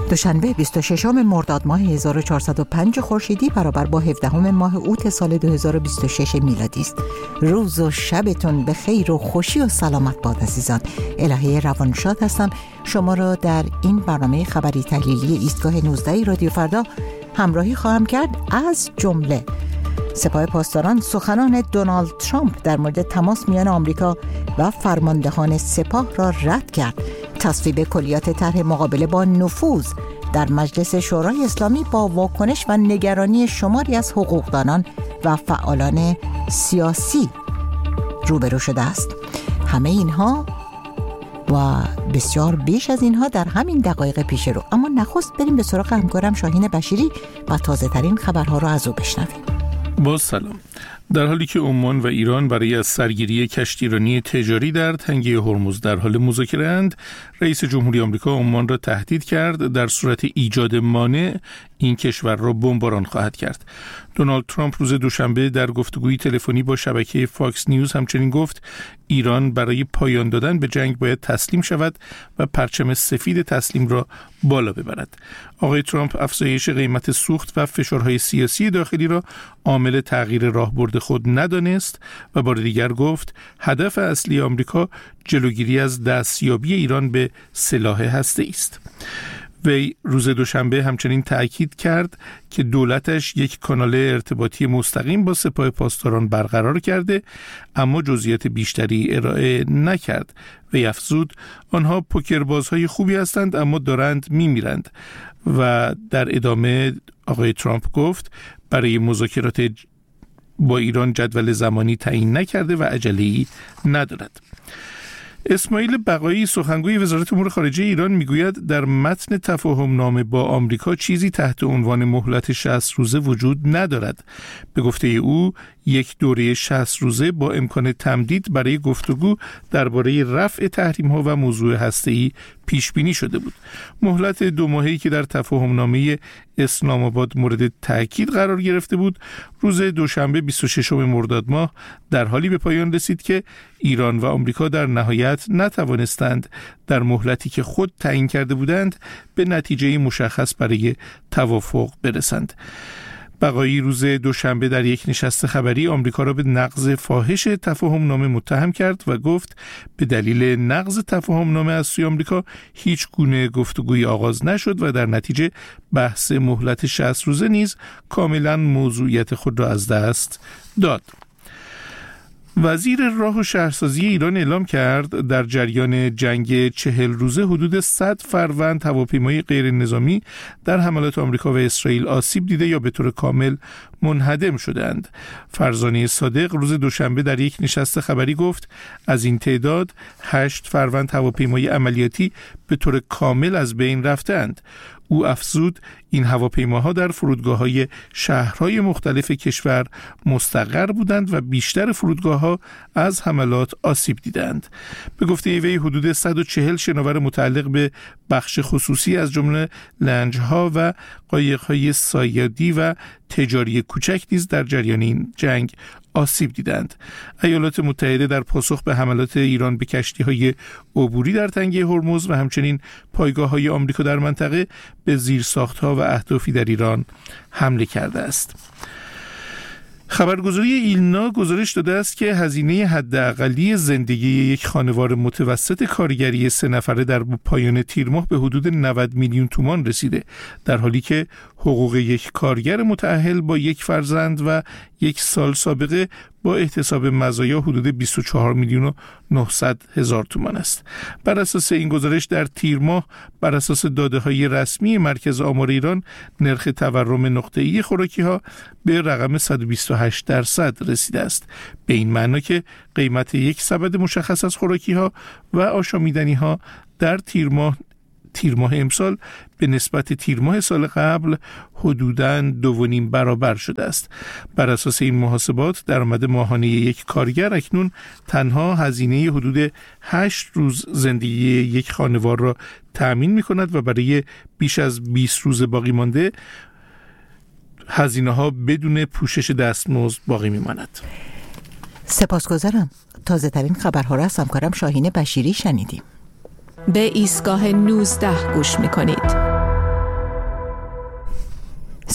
دوشنبه 26 مرداد ماه 1405 خورشیدی برابر با 17 ماه اوت سال 2026 میلادی است. روز و شبتون به خیر و خوشی و سلامت باد عزیزان. الهه روانشاد هستم. شما را در این برنامه خبری تحلیلی ایستگاه 19 رادیو فردا همراهی خواهم کرد. از جمله سپاه پاسداران سخنان دونالد ترامپ در مورد تماس میان آمریکا و فرماندهان سپاه را رد کرد. تصویب کلیات طرح مقابله با نفوذ در مجلس شورای اسلامی با واکنش و نگرانی شماری از حقوقدانان و فعالان سیاسی روبرو شده است. همه اینها و بسیار بیش از اینها در همین دقایق پیش رو. اما نخست بریم به سراغ همکارم شاهین بشیری و تازه ترین خبرها رو از او بشنویم. با سلام. در حالی که عمان و ایران برای از سرگیری کشتیرانی تجاری در تنگه هرمز در حال مذاکره اند، رئیس جمهوری آمریکا عمان را تهدید کرد در صورت ایجاد مانع این کشور را بمباران خواهد کرد. دونالد ترامپ روز دوشنبه در گفتگوی تلفنی با شبکه فاکس نیوز همچنین گفت ایران برای پایان دادن به جنگ باید تسلیم شود و پرچم سفید تسلیم را بالا ببرد. آقای ترامپ افزایش قیمت سوخت و فشارهای سیاسی داخلی را عامل تغییر راهبرد خود ندانست و بار دیگر گفت هدف اصلی آمریکا جلوگیری از دستیابی ایران به سلاح هسته‌ای است. وی روز دوشنبه همچنین تأکید کرد که دولتش یک کانال ارتباطی مستقیم با سپاه پاسداران برقرار کرده اما جزئیات بیشتری ارائه نکرد. وی افزود آنها پوکربازهای خوبی هستند اما دارند میمیرند و در ادامه آقای ترامپ گفت برای مذاکرات با ایران جدول زمانی تعیین نکرده و عجله‌ای ندارد. اسماعیل بقایی سخنگوی وزارت امور خارجه ایران میگوید در متن تفاهم نامه با آمریکا چیزی تحت عنوان مهلت 60 روزه وجود ندارد. به گفته او یک دوره 60 روزه با امکان تمدید برای گفتگو درباره رفع تحریم‌ها و موضوع هسته‌ای پیش بینی شده بود. مهلت 2 ماهه‌ای که در تفاهم نامه اسلام آباد مورد تأکید قرار گرفته بود، روز دوشنبه 26 مرداد ماه در حالی به پایان رسید که ایران و آمریکا در نهایت نتوانستند در مهلتی که خود تعیین کرده بودند به نتیجه مشخص برای توافق برسند. بقایی روز دوشنبه در یک نشست خبری آمریکا را به نقض فاحش تفاهم نامه متهم کرد و گفت به دلیل نقض تفاهم نامه از سوی آمریکا هیچ گونه گفتگوی آغاز نشد و در نتیجه بحث مهلت 60 روزه نیز کاملا موضوعیت خود را از دست داد. وزیر راه و شهرسازی ایران اعلام کرد در جریان جنگ 40 روزه حدود 100 فروند هواپیمای غیر نظامی در حملات آمریکا و اسرائیل آسیب دیده یا به طور کامل منهدم شدند. فرزانه صادق روز دوشنبه در یک نشست خبری گفت از این تعداد 8 فروند هواپیمای عملیاتی به طور کامل از بین رفتند. او افزود این هواپیماها در فرودگاه‌های شهرهای مختلف کشور مستقر بودند و بیشتر فرودگاه‌ها از حملات آسیب دیدند. به گفته وی حدود 140 شناور متعلق به بخش خصوصی از جمله لنج‌ها و قایق‌های صیادی و تجاری کوچک نیز در جریان این جنگ آسیب دیدند. ایالات متحده در پاسخ به حملات ایران به کشتی‌های عبوری در تنگه هرمز و همچنین پایگاه‌های آمریکا در منطقه به زیرساخت‌ها و اهدافی در ایران حمله کرده است. خبرگزاری ایلنا گزارش داده است که هزینه حداقلی زندگی یک خانوار متوسط کارگری 3 نفره در پایان تیر ماه به حدود 90 میلیون تومان رسیده، در حالی که حقوق یک کارگر متأهل با 1 فرزند و 1 سال سابقه با احتساب مزایا حدود 24 میلیون و 900 هزار تومان است. بر اساس این گزارش در تیر ماه بر اساس داده‌های رسمی مرکز آمار ایران نرخ تورم نقطه‌ای خوراکی‌ها به رقم 128% رسیده است. به این معنی که قیمت یک سبد مشخص از خوراکی‌ها و آشامیدنی‌ها در تیر ماه امسال به نسبت تیر ماه سال قبل حدوداً 2.5 برابر شده است. بر اساس این محاسبات درآمد ماهانه یک کارگر اکنون تنها هزینه حدود 8 روز زندگی یک خانوار را تأمین می‌کند و برای بیش از 20 روز باقی مانده هزینه‌ها بدون پوشش دستمزد باقی می‌ماند. سپاسگزارم. تازه ترین خبرها را از همکارم شاهین بشیری شنیدیم. به ایستگاه 19 گوش می‌کنید.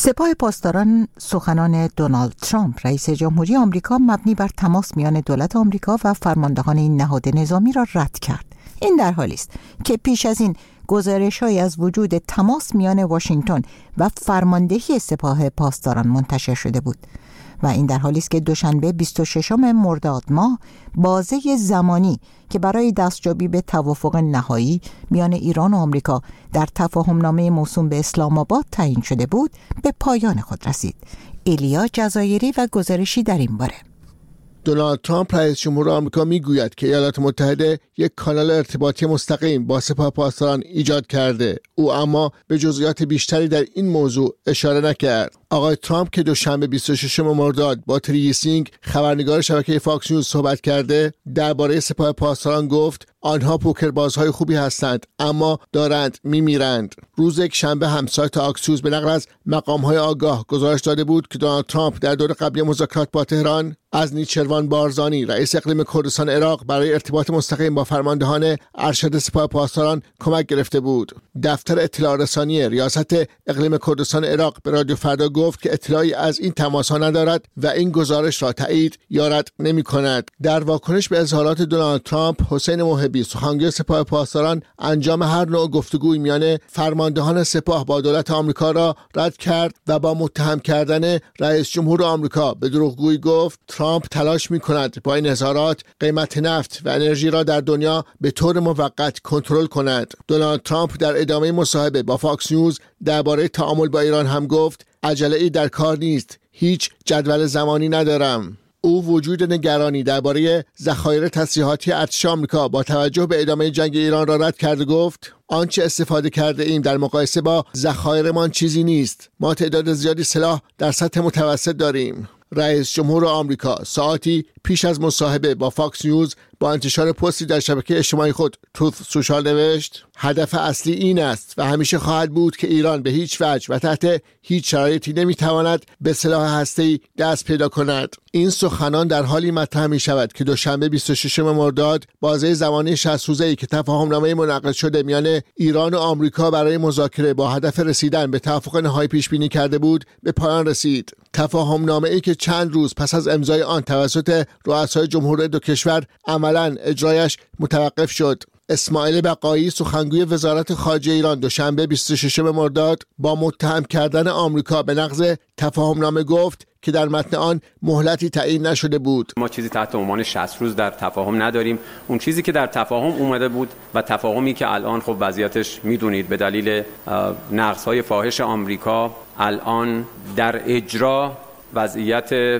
سپاه پاسداران سخنان دونالد ترامپ رئیس جمهوری آمریکا مبنی بر تماس میان دولت آمریکا و فرماندهان این نهاد نظامی را رد کرد. این در حالی است که پیش از این گزارش‌هایی از وجود تماس میان واشنگتن و فرماندهی سپاه پاسداران منتشر شده بود و این در حالی است که دوشنبه 26 مرداد ماه بازه زمانی که برای دستیابی به توافق نهایی میان ایران و آمریکا در تفاهمنامه موسوم به اسلام آباد تعیین شده بود به پایان خود رسید. ایلیا جزایری و گزارشی در این باره. دونالد ترامپ رئیس جمهور آمریکا میگوید که ایالات متحده یک کانال ارتباطی مستقیم با سپاه پاسداران ایجاد کرده. او اما به جزئیات بیشتری در این موضوع اشاره نکرد. آقای ترامپ که دوشنبه 26 مرداد با تری سینگ خبرنگار شبکه فاکس نیوز صحبت کرده، درباره سپاه پاسداران گفت آنها پوکربازهای خوبی هستند اما دارند میمیرند. روز یک شنبه هم سایت آکسیوس به نقل از مقام‌های آگاه گزارش داده بود که دونالد ترامپ در دور قبلی مذاکرات با تهران از نیچروان بارزانی رئیس اقلیم کردستان عراق برای ارتباط مستقیم با فرماندهان ارشد سپاه پاسداران کمک گرفته بود. دفتر اطلاع رسانی ریاست اقلیم کردستان عراق به رادیو فردا گفت که اطلاعی از این تماس‌ها ندارد و این گزارش را تایید یا رد نمی‌کند. در واکنش به اظهارات دونالد ترامپ، حسین موهبی سخنگوی سپاه پاسداران انجام هر نوع گفتگوی میان فرماندهان سپاه با دولت آمریکا را رد کرد و با متهم کردن رئیس جمهور آمریکا به دروغگویی گفت ترامپ تلاش می‌کند با این اظهارات قیمت نفت و انرژی را در دنیا به طور موقت کنترل کند. دونالد ترامپ در ادامه مصاحبه با فاکس نیوز درباره تعامل با ایران هم گفت عجله‌ای در کار نیست، هیچ جدول زمانی ندارم. او وجود نگرانی درباره ذخایر تسلیحاتی ارتش آمریکا با توجه به ادامه جنگ ایران را رد کرد و گفت آنچه استفاده کرده ایم در مقایسه با ذخایرمان چیزی نیست. ما تعداد زیادی سلاح در سطح متوسط داریم. رئیس جمهور آمریکا ساعتی پیش از مصاحبه با فاکس نیوز با انتشار پستی در شبکه اجتماعی خود تروث سوشال نوشت هدف اصلی این است و همیشه خواهد بود که ایران به هیچ وجه و تحت هیچ شرایطی نمیتواند به سلاح هسته‌ای دست پیدا کند. این سخنان در حالی مطرح می شود که دوشنبه 26 مرداد بازه زمانی 60 روزه‌ای که تفاهمنامه منعقد شده میان ایران و آمریکا برای مذاکره با هدف رسیدن به توافق نهایی پیش بینی کرده بود به پایان رسید. تفاهمنامه‌ای که چند روز پس از امضای آن توسط رؤسای جمهور دو کشور عملاً اجرایش متوقف شد. اسماعیل بقایی سخنگوی وزارت خارجه ایران دوشنبه 26 مرداد با متهم کردن آمریکا به نقض تفاهمنامه گفت که در متن آن مهلتی تعیین نشده بود. ما چیزی تحت عنوان 60 روز در تفاهم نداریم. اون چیزی که در تفاهم اومده بود و تفاهمی که الان خب وضعیتش میدونید به دلیل نقض‌های فاحش آمریکا الان در اجرا وضعیت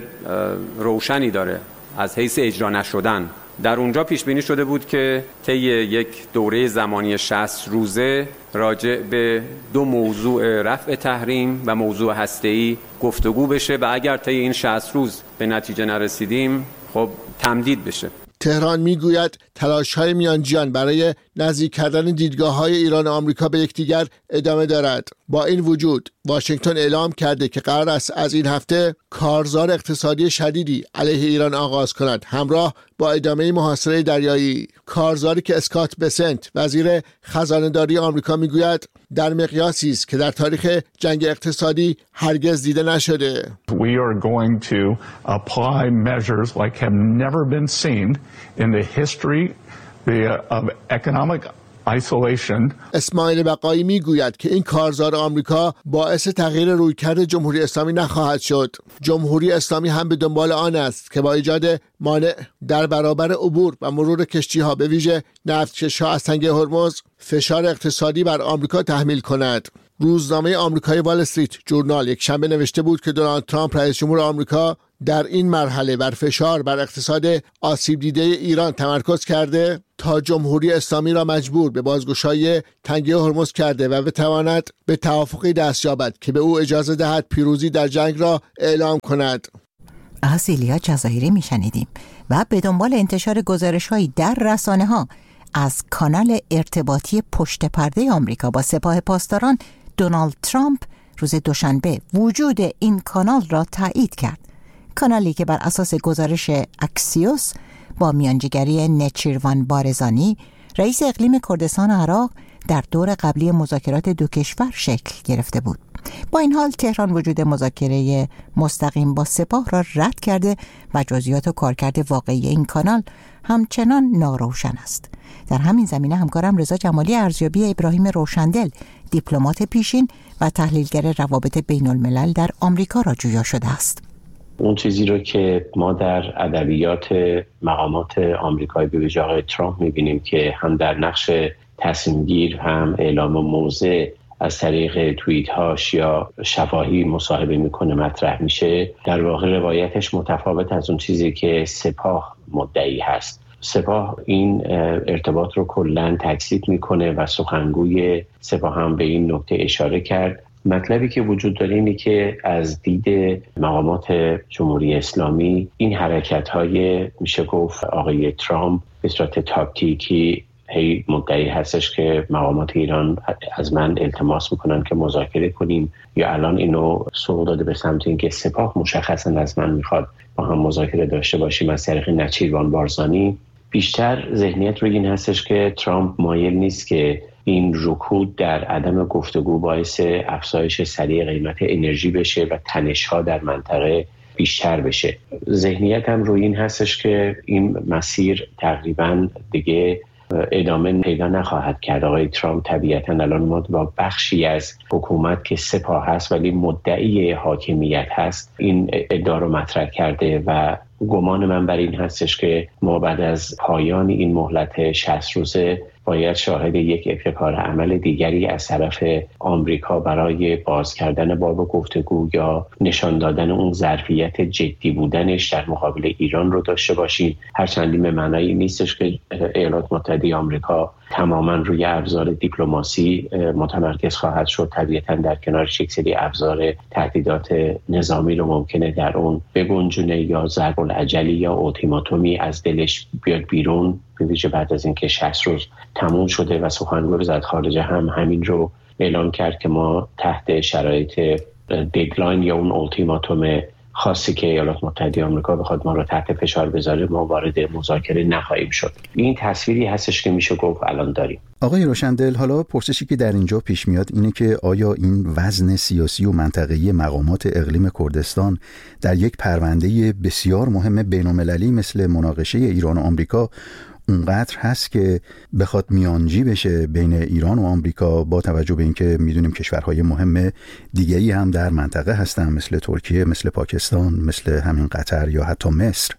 روشنی داره از حیث اجرا نشدن. در اونجا پیش بینی شده بود که طی یک دوره زمانی 60 روزه راجع به دو موضوع رفع تحریم و موضوع هسته‌ای گفتگو بشه و اگر طی این 60 روز به نتیجه نرسیدیم خب تمدید بشه. تهران میگوید تلاش‌های میانجیان برای نزدیک کردن دیدگاه‌های ایران و آمریکا به یکدیگر ادامه دارد. با این وجود واشنگتن اعلام کرده که قرار است از این هفته کارزار اقتصادی شدیدی علیه ایران آغاز کند همراه با ادامه محاصره دریایی. کارزاری که اسکات بسنت وزیر خزانه‌داری آمریکا میگوید در مقیاسی است که در تاریخ جنگ اقتصادی هرگز دیده نشده. We are going to apply measures like have never been seen in the history of economic isolation. اسماعیل بقایی میگوید که این کارزار آمریکا باعث تغییر رویکرد جمهوری اسلامی نخواهد شد. جمهوری اسلامی هم به دنبال آن است که با ایجاد مانع در برابر عبور و مرور کشتی‌ها به ویژه نفتکش‌ها از تنگه هرمز فشار اقتصادی بر آمریکا تحمیل کند. روزنامه آمریکایی وال استریت جورنال یک شنبه نوشته بود که دونالد ترامپ رئیس جمهور آمریکا در این مرحله بر فشار بر اقتصاد آسیب دیده ایران تمرکز کرده تا جمهوری اسلامی را مجبور به بازگشایی تنگه هرمز کرده و بتواند به توافقی دست یابد که به او اجازه دهد پیروزی در جنگ را اعلام کند. از ایلیا جزایری میشنیدیم و به دنبال انتشار گزارش‌هایی در رسانه‌ها از کانال ارتباطی پشت پرده آمریکا با سپاه پاسداران، دونالد ترامپ روز دوشنبه وجود این کانال را تایید کرد. کانالی که بر اساس گزارش اکسیوس با میانجیگری نیچروان بارزانی رئیس اقلیم کردستان عراق در دور قبلی مذاکرات دو کشور شکل گرفته بود. با این حال تهران وجود مذاکره مستقیم با سپاه را رد کرده و جزئیات و کارکرد واقعی این کانال همچنان ناروشن است. در همین زمینه همکارم رضا جمالی ارزیابی ابراهیم روشندل، دیپلمات پیشین و تحلیلگر روابط بین الملل در آمریکا را جویا شده است. اون چیزی رو که ما در ادبیات مقامات آمریکایی به ویژه آقای ترامپ می‌بینیم که هم در نقش تصمیم‌گیر هم اعلام موضع از طریق توییت‌هاش یا شفاهی مصاحبه میکنه مطرح میشه، در واقع روایتش متفاوت از اون چیزی که سپاه مدعی هست. سپاه این ارتباط رو کلاً تکذیب میکنه و سخنگوی سپاه هم به این نکته اشاره کرد. مطلبی که وجود داره اینه که از دید مقامات جمهوری اسلامی این حرکت‌های میشه گفت آقای ترامپ به صورت تاکتیکی هی مدعی هستش که مقامات ایران از من التماس میکنن که مذاکره کنیم، یا الان اینو سوق داده به سمت اینکه سپاه مشخصا از من میخواد با هم مذاکره داشته باشیم از طریق نچیروان بارزانی. بیشتر ذهنیت روی این هستش که ترامپ مایل نیست که این رکود در عدم گفتگو باعث افزایش سریع قیمت انرژی بشه و تنش‌ها در منطقه بیشتر بشه. ذهنیت هم روی این هستش که این مسیر تقریباً دیگه ادامه پیدا نخواهد کرد. آقای ترامپ طبیعتاً الان ما با بخشی از حکومت که سپاه هست ولی مدعی حاکمیت هست این ادعا رو مطرح کرده و گمان من بر این هستش که ما بعد از پایان این مهلت 60 روزه باید شاهد یک ابتکار عمل دیگری از طرف آمریکا برای باز کردن باب گفتگو یا نشان دادن اون ظرفیت جدی بودنش در مقابل ایران رو داشته باشیم. هرچند این به معنی نیستش که ایالات متحده آمریکا تماما روی ابزار دیپلماسی متمرکز خواهد شد. طبیعتاً در کنارش یک سری ابزار تهدیدات نظامی رو ممکنه در اون بگنجونه یا ضرب العجلی یا اولتیماتومی از دلش بیاد بیرون، به ویژه بعد از اینکه 60 روز تموم شده و سخنگوی وزارت خارجه هم همین رو اعلام کرد که ما تحت شرایط ددلاین یا اون اولتیماتوم خاصی که ایالات متحده آمریکا بخواد ما رو تحت فشار بذاره ما وارد مذاکره نخواهیم شد. این تصویری هستش که میشه گفت الان داریم. آقای روشندل، حالا پرسشی که در اینجا پیش میاد اینه که آیا این وزن سیاسی و منطقه‌ای مقامات اقلیم کردستان در یک پرونده بسیار مهم بین‌المللی مثل مناقشه ایران و آمریکا اونقدر هست که بخواد میانجی بشه بین ایران و آمریکا، با توجه به اینکه میدونیم کشورهای مهم دیگه‌ای هم در منطقه هستن مثل ترکیه، مثل پاکستان، مثل همین قطر یا حتی مصر؟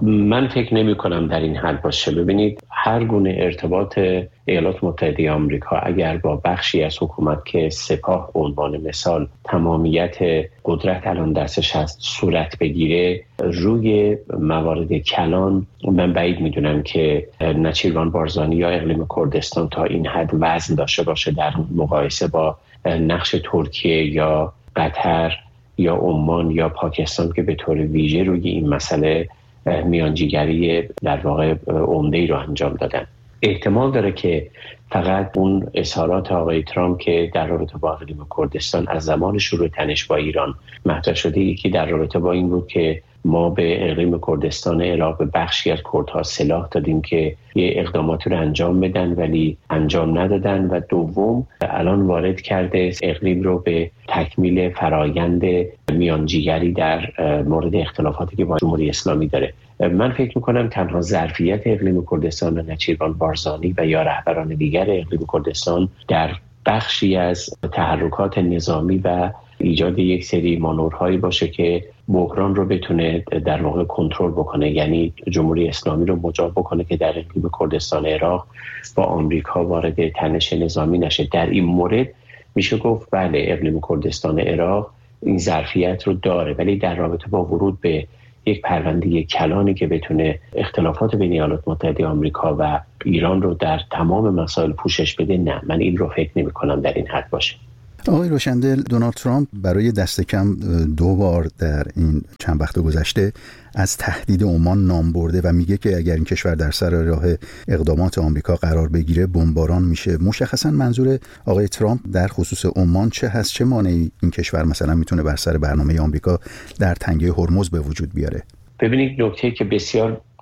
من فکر نمی کنم در این حد باشه. ببینید، هر گونه ارتباط ایالات متحده آمریکا اگر با بخشی از حکومت که سپاه به عنوان مثال تمامیت قدرت الان دستش هست صورت بگیره، روی موارد کلان من بعید میدونم که نچیروان بارزانی یا اقلیم کردستان تا این حد وزن داشته باشه در مقایسه با نقش ترکیه یا قطر یا عمان یا پاکستان که به طور ویژه روی این مسئله میانجیگری در واقع عمده‌ای رو انجام دادن. احتمال داره که فقط اون اظهارات آقای ترامپ که در رابطه با اقلیم کردستان از زمان شروع تنش با ایران مطرح شده، یکی در رابطه با این بود که ما به اقلیم کردستان عراق به بخشی از کردها سلاح دادیم که یه اقداماتی رو انجام بدن ولی انجام ندادن، و دوم الان وارد کرده اقلیم رو به تکمیل فرایند میانجیگری در مورد اختلافاتی که با جمهوری اسلامی داره. من فکر میکنم تنها ظرفیت اقلیم کردستان و نچیروان بارزانی و یا رهبران دیگر اقلیم کردستان در بخشی از تحرکات نظامی و ایجاد یک سری مانورهایی باشه که بحران رو بتونه در واقع کنترل بکنه، یعنی جمهوری اسلامی رو مجاب بکنه که در اقلیم کردستان عراق با آمریکا وارد تنش نظامی نشه. در این مورد میشه گفت بله، اقلیم کردستان عراق این ظرفیت رو داره، ولی در رابطه با ورود به یک پرونده کلانی که بتونه اختلافات بین ایالات متحده آمریکا و ایران رو در تمام مسائل پوشش بده، نه، من این رو فکر نمی کنم در این حد باشه. آقای روشندل، دونالد ترامپ برای دست کم 2 بار در این چند وقت گذشته از تهدید عمان نام برده و میگه که اگر این کشور در سر راه اقدامات آمریکا قرار بگیره بمباران میشه. مشخصا منظور آقای ترامپ در خصوص عمان چه هست؟ چه مانعی این کشور مثلا میتونه بر سر برنامه آمریکا در تنگه هرمز به وجود بیاره؟ ببینید، نکته که بسیار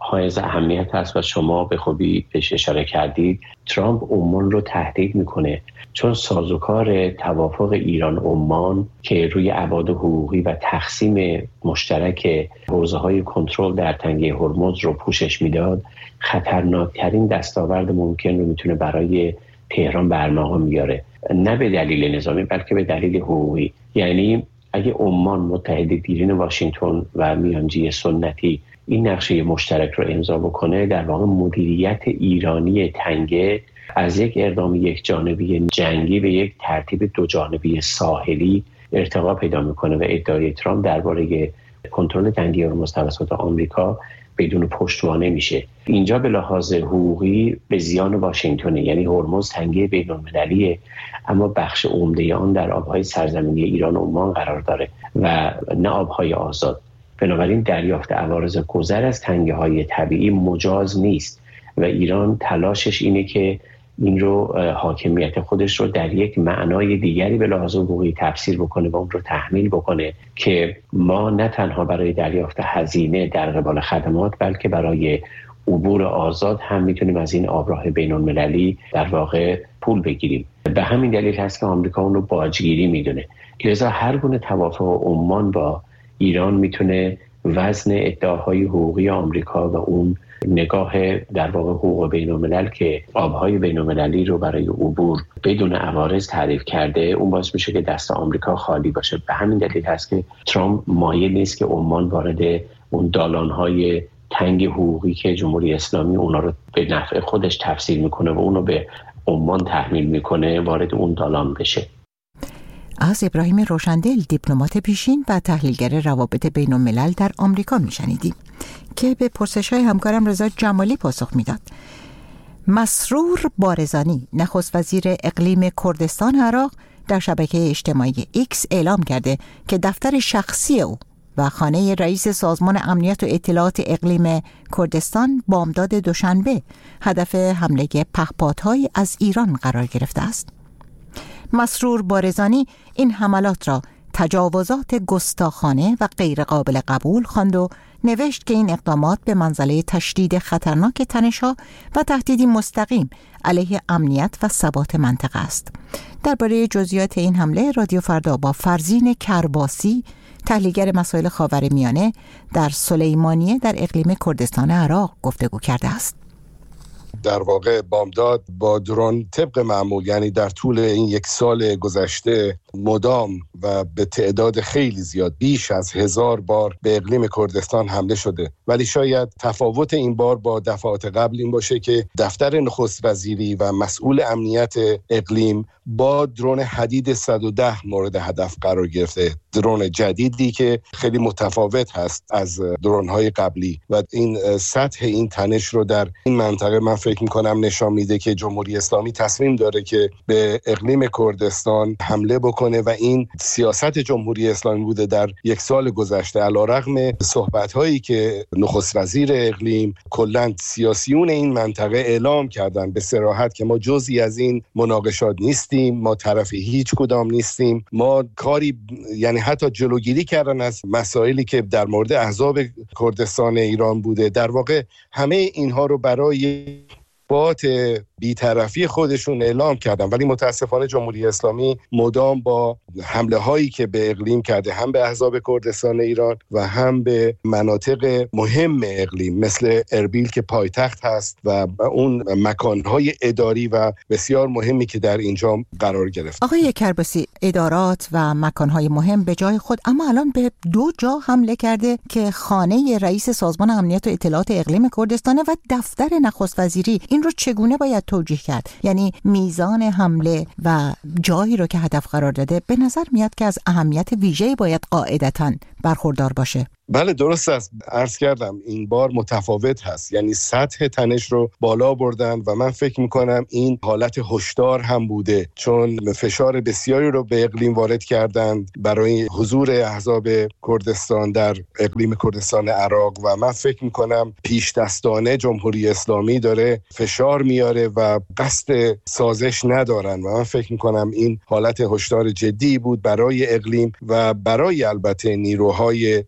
حائز اهمیت هست و شما به خوبی بهش اشاره کردید. ترامپ عمان رو تهدید میکنه چون سازوکار توافق ایران عمان که روی ابعاد حقوقی و تقسیم مشترک حوزه‌های کنترل در تنگه هرمز رو پوشش میداد، خطرناکترین دستاورد ممکن رو میتونه برای تهران برمغان میاره، نه به دلیل نظامی بلکه به دلیل حقوقی. یعنی اگه عمان متحد دیرین واشنگتن و میانجی سنتی این نقشه مشترک رو امضا بکنه، در واقع مدیریت ایرانی تنگه از یک اقدام یک جانبی جنگی به یک ترتیب دو جانبی ساحلی ارتقا پیدا میکنه و ادعای ترامپ درباره کنترل تنگه هرمز توسط آمریکا بدون پشتوانه میشه. اینجا به لحاظ حقوقی به زیان واشنگتن، یعنی هرمز تنگه بین‌المللیه اما بخش عمده آن در آبهای سرزمینی ایران و عمان قرار داره و نه آبهای آزاد. بنابراین دریافت عوارض گذر از تنگه‌های طبیعی مجاز نیست و ایران تلاشش اینه که این رو حاکمیت خودش رو در یک معنای دیگری به لحاظ حقوقی تفسیر بکنه و اون رو تحمیل بکنه که ما نه تنها برای دریافت هزینه در قبال خدمات بلکه برای عبور آزاد هم میتونیم از این آبراه بین‌المللی در واقع پول بگیریم. به همین دلیل هست که آمریکا اون رو باجگیری میدونه. لذا هر گونه توافق عمان با ایران میتونه وزن ادعاهای حقوقی آمریکا و اون نگاه در واقع حقوق بین‌الملل که آبهای بین‌المللی رو برای عبور بدون عوارض تعریف کرده، اون باعث میشه که دست آمریکا خالی باشه. به همین دلیل هست که ترامپ مایل نیست که عمان وارد اون دالان‌های تنگ حقوقی که جمهوری اسلامی اونا رو به نفع خودش تفسیر میکنه و اونو به عمان تحمیل میکنه وارد اون دالان بشه. از ابراهیم روشندل، دیپلمات پیشین و تحلیلگر روابط بین الملل در آمریکا میشنیدیم که به پرسش‌های همکارم رضا جمالی پاسخ میداد. مسرور بارزانی، نخست وزیر اقلیم کردستان عراق، در شبکه اجتماعی ایکس اعلام کرده که دفتر شخصی او و خانه رئیس سازمان امنیت و اطلاعات اقلیم کردستان بامداد دوشنبه هدف حمله پهپادهای از ایران قرار گرفته است. مسرور بارزانی این حملات را تجاوزات گستاخانه و غیر قابل قبول خواند و نوشت که این اقدامات به منزله تشدید خطرناک تنش‌ها و تهدیدی مستقیم علیه امنیت و ثبات منطقه است. درباره جزئیات این حمله رادیو فردا با فرزین کرباسی، تحلیلگر مسائل خاورمیانه در سلیمانیه در اقلیم کردستان عراق گفتگو کرده است. در واقع بامداد با درون طبق معمول، یعنی در طول این یک سال گذشته مدام و به تعداد خیلی زیاد بیش از 1000 بار به اقلیم کردستان حمله شده، ولی شاید تفاوت این بار با دفعات قبل این باشه که دفتر نخست وزیری و مسئول امنیت اقلیم با درون حدید 110 مورد هدف قرار گرفته. درون جدیدی که خیلی متفاوت هست از درون‌های قبلی و این سطح این تنش رو در این منطقه من فکر می‌کنم نشان میده که جمهوری اسلامی تصمیم داره که به اقلیم کردستان حمله بکنه و این سیاست جمهوری اسلامی بوده در یک سال گذشته. علیرغم صحبت‌هایی که نخست وزیر اقلیم کلاً سیاسیون این منطقه اعلام کردن به صراحت که ما جزئی از این مناقشات نیستیم، ما طرف هیچ کدام نیستیم، ما کاری، یعنی حتی جلوگیری کردن از مسائلی که در مورد احزاب کردستان ایران بوده. در واقع همه اینها رو برای بات بی‌طرفی خودشون اعلام کردن، ولی متاسفانه جمهوری اسلامی مدام با حمله هایی که به اقلیم کرده، هم به احزاب کردستان ایران و هم به مناطق مهم اقلیم مثل اربیل که پایتخت هست و اون مکانهای اداری و بسیار مهمی که در اینجا قرار گرفت. آقای کرباسی، ادارات و مکانهای مهم به جای خود، اما الان به 2 جا حمله کرده که خانه رئیس سازمان امنیت و اطلاعات اقلیم کردستان و دفتر نخست وزیری. این رو چگونه باید توجیه کرد؟ یعنی میزان حمله و جایی رو که هدف قرار داده به نظر میاد که از اهمیت ویژه‌ای باید قاعدتاً برخوردار باشه. بله درست است، عرض کردم این بار متفاوت هست، یعنی سطح تنش رو بالا بردن و من فکر میکنم این حالت هشدار هم بوده، چون فشار بسیاری رو به اقلیم وارد کردند برای حضور احزاب کردستان در اقلیم کردستان عراق و من فکر میکنم پیش دستانه جمهوری اسلامی داره فشار میاره و قصد سازش ندارن و من فکر میکنم این حالت هشدار جدی بود برای اقلیم و برای البته نیروهای حاضر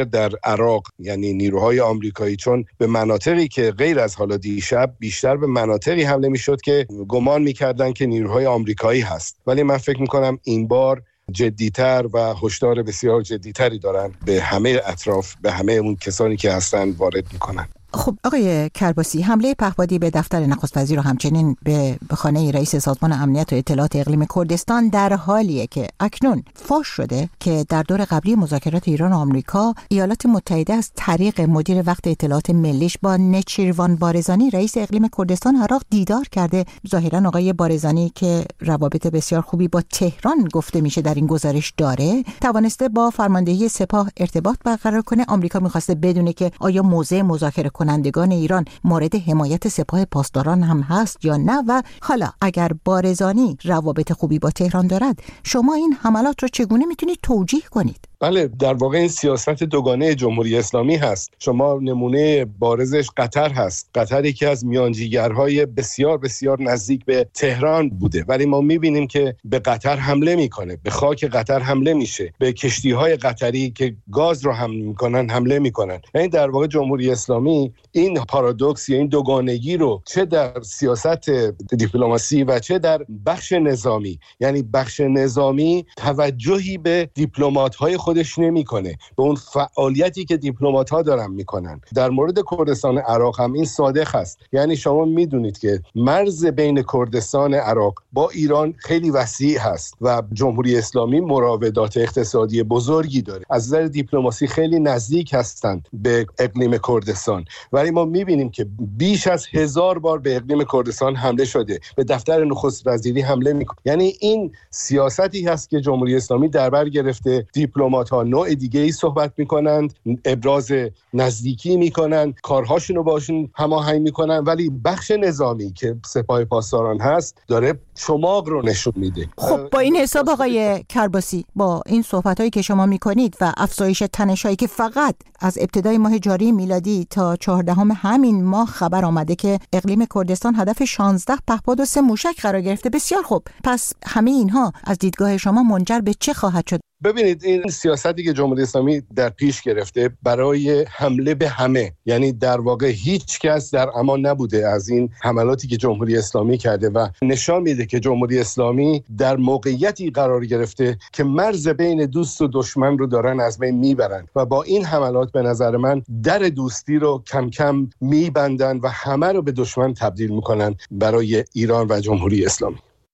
در عراق، یعنی نیروهای آمریکایی، چون به مناطقی که غیر از حالا دیشب بیشتر به مناطقی حمله میشد که گمان میکردن که نیروهای آمریکایی هست، ولی من فکر میکنم این بار جدیتر و هشدار بسیار جدیتری دارن به همه اطراف، به همه اون کسانی که هستن وارد میکنن. خب آقای کرباسی، حمله پهپادی به دفتر نخست وزیر و همچنین به خانه رئیس سازمان امنیت و اطلاعات اقلیم کردستان در حالیه که اکنون فاش شده که در دور قبلی مذاکرات ایران و آمریکا ایالات متحده از طریق مدیر وقت اطلاعات ملیش با نچیروان بارزانی رئیس اقلیم کردستان عراق دیدار کرده. ظاهرا آقای بارزانی که روابط بسیار خوبی با تهران گفته میشه در این گزارش داره، توانسته با فرماندهی سپاه ارتباط برقرار کنه. آمریکا میخواسته بدونه که آیا موضع مذاکره کنندگان ایران مورد حمایت سپاه پاسداران هم هست یا نه، و حالا اگر بارزانی روابط خوبی با تهران دارد، شما این حملات رو چگونه میتونید توجیه کنید؟ بله، در واقع این سیاست دوگانه جمهوری اسلامی هست. شما نمونه بارزش قطر هست. قطر یکی از میانجیگرهای بسیار بسیار نزدیک به تهران بوده، ولی ما میبینیم که به قطر حمله میکنه، به خاک قطر حمله میشه، به کشتیهای قطری که گاز رو حمل میکنن حمله میکنن. یعنی در واقع جمهوری اسلامی این پارادوکس یا این دوگانگی رو چه در سیاست دیپلماسی و چه در بخش نظامی، یعنی بخش نظامی توجهی به دیپلمات‌های خودش نمیکنه، به اون فعالیتی که دیپلمات‌ها دارن میکنن. در مورد کردستان عراق هم این صادق است. یعنی شما میدونید که مرز بین کردستان عراق با ایران خیلی وسیع هست و جمهوری اسلامی مراودات اقتصادی بزرگی داره. از نظر دیپلماسی خیلی نزدیک هستند به اقلیم کردستان، ولی ما میبینیم که بیش از 1000 بار به اقلیم کردستان حمله شده، به دفتر نخست وزیری حمله میکنه. یعنی این سیاستی هست که جمهوری اسلامی در بر گرفته. دیپلمات‌ها نوع دیگه‌ای صحبت میکنند، ابراز نزدیکی میکنند، کارهاشون رو باشون هماهنگ میکنن، ولی بخش نظامی که سپاه پاسداران هست داره چماق رو نشون میده. خب با این حساب آقای کرباسی، با این صحبتایی که شما میکنید و افزایش تنشایی که فقط از ابتدای ماه جاری میلادی تا 14 همین ماه خبر آمده که اقلیم کردستان هدف 16 پهپاد و 3 موشک قرار گرفته، بسیار خوب، پس همه اینها از دیدگاه شما منجر به چه خواهد شد؟ ببینید، این سیاستی که جمهوری اسلامی در پیش گرفته برای حمله به همه، یعنی در واقع هیچ کس در امان نبوده از این حملاتی که جمهوری اسلامی کرده و نشان میده که جمهوری اسلامی در موقعیتی قرار گرفته که مرز بین دوست و دشمن رو دارن از بین میبرن و با این حملات به نظر من در دوستی رو کم کم میبندن و همه رو به دشمن تبدیل میکنن برای ایران و جمهوری اسلامی.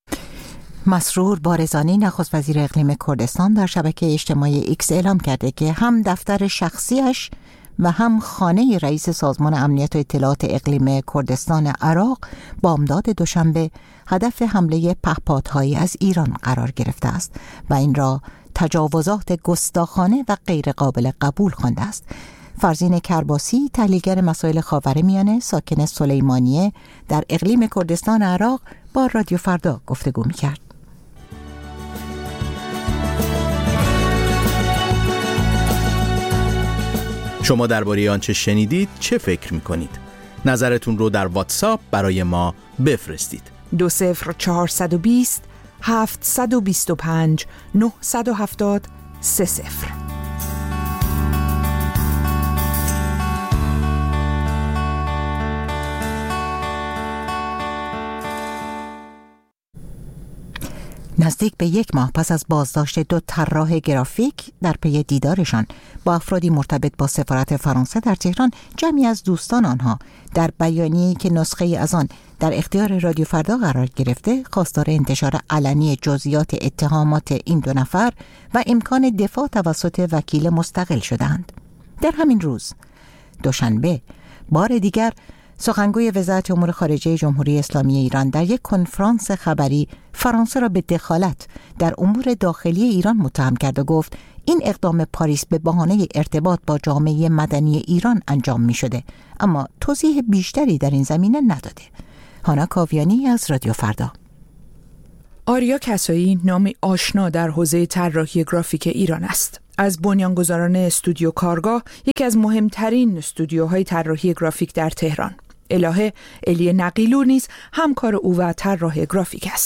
مسرور بارزانی نخست وزیر اقلیم کردستان در شبکه اجتماعی ایکس اعلام کرده که هم دفتر شخصیش و هم خانه رئیس سازمان امنیت و اطلاعات اقلیم کردستان عراق بامداد دوشنبه هدف حمله پهپادهایی از ایران قرار گرفته است و این را تجاوزات گستاخانه و غیر قابل قبول خوانده است. فرزین کرباسی، تحلیلگر مسائل خاورمیانه، ساکن سلیمانیه در اقلیم کردستان عراق، با رادیو فردا گفتگو می‌کرد. شما درباره آنچه شنیدید چه فکر می‌کنید؟ نظرتون رو در واتساپ برای ما بفرستید. 20420 725 970 30. نزدیک به 1 ماه پس از بازداشت 2 طراح گرافیک در پی دیدارشان با افرادی مرتبط با سفارت فرانسه در تهران، جمعی از دوستان آنها در بیانیه‌ای که نسخه‌ای از آن در اختیار رادیو فردا قرار گرفته، خواستار انتشار علنی جزئیات اتهامات این 2 نفر و امکان دفاع توسط وکیل مستقل شدند. در همین روز دوشنبه بار دیگر سخنگوی وزارت امور خارجه جمهوری اسلامی ایران در یک کنفرانس خبری فرانسه را به دخالت در امور داخلی ایران متهم کرد و گفت این اقدام پاریس به بهانه ارتباط با جامعه مدنی ایران انجام می شده، اما توضیح بیشتری در این زمینه نداده. هانا کاویانی از رادیو فردا. آریا کسایی نامی آشنا در حوزه طراحی گرافیک ایران است. از بنیانگذاران استودیو کارگاه، یکی از مهمترین استودیوهای طراحی گرافیک در تهران. الهه الی نقیلو نیز همکار او و طراح گرافیک است.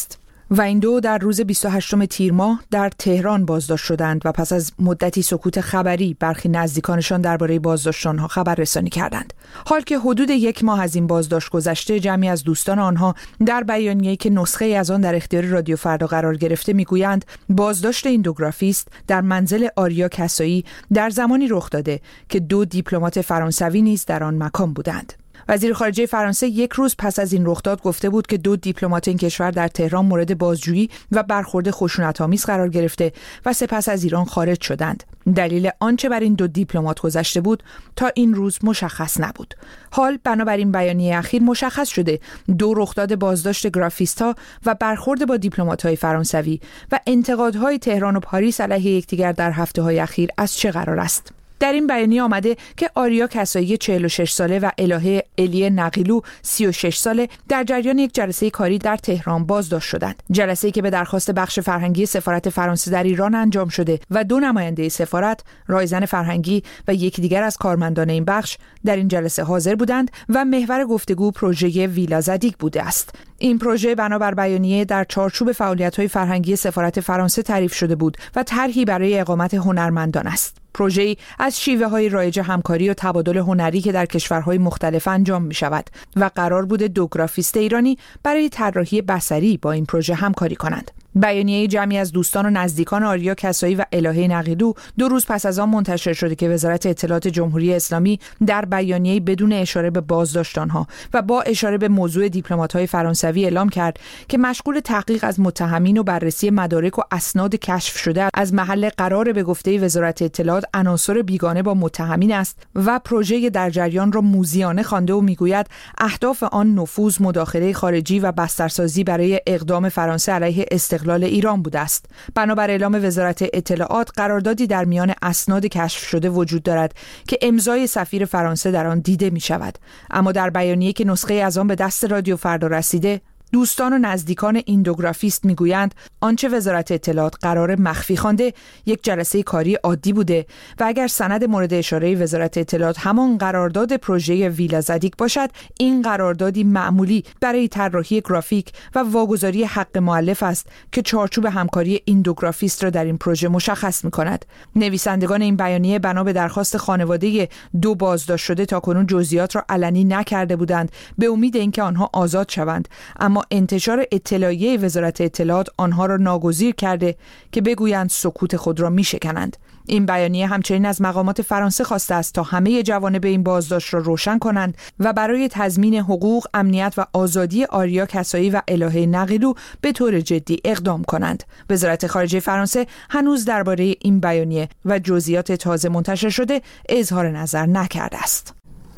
و این دو در روز 28 تیر ماه در تهران بازداشت شدند و پس از مدتی سکوت خبری برخی نزدیکانشان درباره بازداشت آنها خبررسانی کردند. حال که حدود 1 ماه از این بازداشت گذشته، جمعی از دوستان آنها در بیانیه‌ای که نسخه از آن در اختیار رادیو فردا قرار گرفته میگویند بازداشت این دو گرافیست در منزل آریا کسایی در زمانی رخ داده که 2 دیپلمات فرانسوی نیز در آن مکان بودند. وزیر خارجه فرانسه 1 روز پس از این رخداد گفته بود که 2 دیپلمات این کشور در تهران مورد بازجویی و برخورد خشونت‌آمیز قرار گرفته و سپس از ایران خارج شدند. دلیل آنچه بر این 2 دیپلمات گذشته بود تا این روز مشخص نبود. حال بنابراین بیانیه اخیر مشخص شده 2 رخداد بازداشت گرافیست‌ها و برخورد با دیپلمات‌های فرانسوی و انتقادهای تهران و پاریس علیه یکدیگر در هفته‌های اخیر از چه قرار است. در این بیانیه آمده که آریا کسایی 46 ساله و الهه الی نقیلو 36 ساله در جریان یک جلسه کاری در تهران بازداشت شدند. جلسه‌ای که به درخواست بخش فرهنگی سفارت فرانسه در ایران انجام شده و 2 نماینده سفارت، رایزن فرهنگی و یکی دیگر از کارمندان این بخش در این جلسه حاضر بودند و محور گفتگو پروژه ویلا زدیک بوده است. این پروژه بنابر بیانیه در چارچوب فعالیت‌های فرهنگی سفارت فرانسه تعریف شده بود و طرحی برای اقامت هنرمندان است. پروژه‌ای از شیوه‌های رایج همکاری و تبادل هنری که در کشورهای مختلف انجام می‌شود و قرار بود 2 گرافیست ایرانی برای طراحی بصری با این پروژه همکاری کنند. بیانیه جمعی از دوستان و نزدیکان آریا کسایی و الهه نقیلو 2 روز پس از آن منتشر شده که وزارت اطلاعات جمهوری اسلامی در بیانیه بدون اشاره به بازداشت آنها و با اشاره به موضوع دیپلمات‌های فرانسوی اعلام کرد که مشغول تحقیق از متهمین و بررسی مدارک و اسناد کشف شده از محل قرار به گفته وزارت اطلاعات عناصر بیگانه با متهمین است و پروژه در جریان را موذیانه خوانده و میگوید اهداف آن نفوذ، مداخله خارجی و بسترسازی برای اقدام فرانسه علیه استقلال ایران بوده است. بنابر اعلام وزارت اطلاعات قراردادی در میان اسناد کشف شده وجود دارد که امضای سفیر فرانسه در آن دیده می شود. اما در بیانیه که نسخه از آن به دست رادیو فردا رسیده، دوستان و نزدیکان این 2 گرافیست میگویند آنچه وزارت اطلاعات قرار مخفی خوانده یک جلسه کاری عادی بوده و اگر سند مورد اشاره وزارت اطلاعات همان قرارداد پروژه ویلا زدیک باشد، این قراردادی معمولی برای طراحی گرافیک و واگذاری حق مؤلف است که چارچوب همکاری این 2 گرافیست را در این پروژه مشخص می‌کند. نویسندگان این بیانیه بنا به درخواست خانواده 2 بازداشت شده تاکنون جزئیات را علنی نکرده بودند به امید اینکه آنها آزاد شوند، اما انتشار اطلاعیه وزارت اطلاعات آنها را ناگزیر کرده که بگویند سکوت خود را میشکنند. این بیانیه همچنین از مقامات فرانسه خواسته است تا همه جوانب این بازداشت را روشن کنند و برای تضمین حقوق، امنیت و آزادی آریا کسایی و الهه نقیلو به طور جدی اقدام کنند. وزارت خارجه فرانسه هنوز درباره این بیانیه و جزئیات تازه منتشر شده اظهار نظر نکرده است.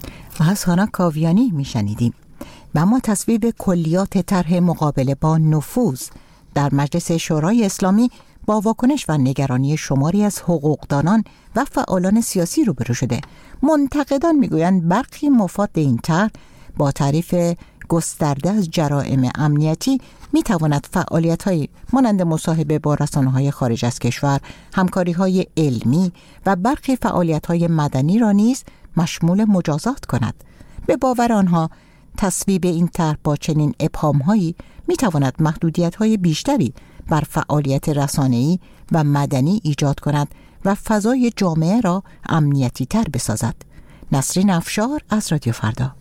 از هانا کاویانی میشنیدیم. و اما تصویب کلیات طرح مقابله با نفوذ در مجلس شورای اسلامی با واکنش و نگرانی شماری از حقوقدانان و فعالان سیاسی روبرو شده. منتقدان میگویند برخی مفاد این طرح با تعریف گسترده از جرائم امنیتی میتواند فعالیت‌های مانند مصاحبه با رسانه‌های خارج از کشور، همکاری‌های علمی و برخی فعالیت‌های مدنی را نیز مشمول مجازات کند. به باور آنها تصویب این طرح با چنین ابهام‌هایی می‌تواند محدودیت‌های بیشتری بر فعالیت رسانه‌ای و مدنی ایجاد کند و فضای جامعه را امنیتی تر بسازد. نسرین افشار از رادیو فردا.